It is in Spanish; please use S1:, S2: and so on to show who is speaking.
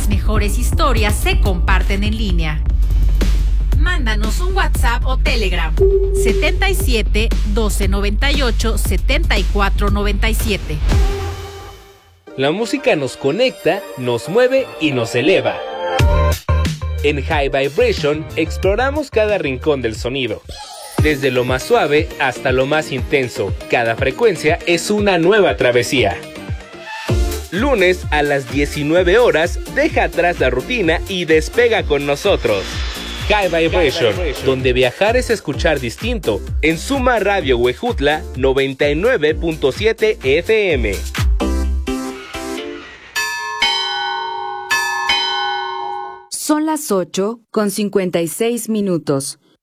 S1: mejores historias se comparten en línea. Mándanos un WhatsApp o Telegram 77 12 98 74 97.
S2: La música nos conecta, nos mueve y nos eleva. En High Vibration exploramos cada rincón del sonido. Desde lo más suave hasta lo más intenso, cada frecuencia es una nueva travesía. Lunes a las 19 horas, deja atrás la rutina y despega con nosotros. High Vibration, donde viajar es escuchar distinto, en Suma Radio Huejutla 99.7 FM.
S3: Son las 8:56.